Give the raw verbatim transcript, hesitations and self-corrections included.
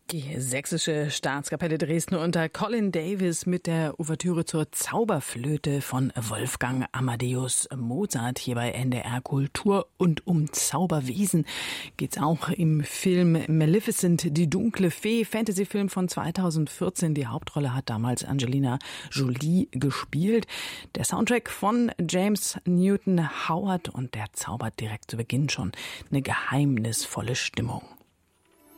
Die Sächsische Staatskapelle Dresden unter Colin Davis mit der Ouvertüre zur Zauberflöte von Wolfgang Amadeus Mozart hier bei N D R Kultur. Und um Zauberwesen geht's auch im Film Maleficent, die dunkle Fee, Fantasyfilm von zweitausendvierzehn. Die Hauptrolle hat damals Angelina Jolie gespielt. Der Soundtrack von James Newton Howard, und der zaubert direkt zu Beginn schon eine geheimnisvolle Stimmung.